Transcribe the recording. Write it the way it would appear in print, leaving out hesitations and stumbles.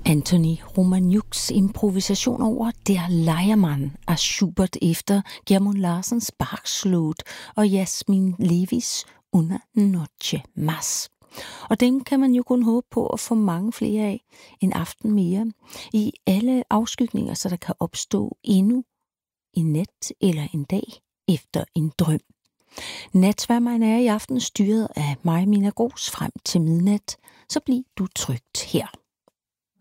Anthony Romaniuks improvisation over Der Leiermann af Schubert efter Gjermund Larsens Bachslut og Jasmin Levis Una Noche Mas. Og dem kan man jo kun håbe på at få mange flere af en aften mere i alle afskygninger, så der kan opstå endnu en nat eller en dag efter en drøm. Natsværmeren er i aften styret af mig, Mina Gros, frem til midnat, så bliv du trygt her.